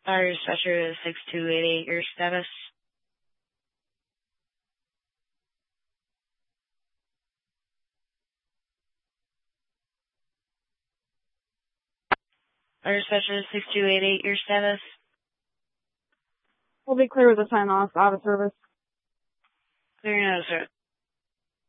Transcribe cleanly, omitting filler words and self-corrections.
Fire dispatcher 6288, your status. Fire dispatcher 6288, your status. We'll be clear with the sign off, out of service. Clear now, sir.